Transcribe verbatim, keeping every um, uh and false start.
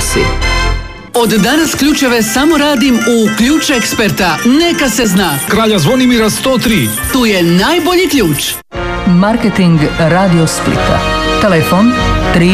si. Od danas ključeve samo radim u Ključ Eksperta. Neka se zna. Kralja Zvonimira sto tri. Tu je najbolji ključ. Marketing Radio Splita. Telefon tri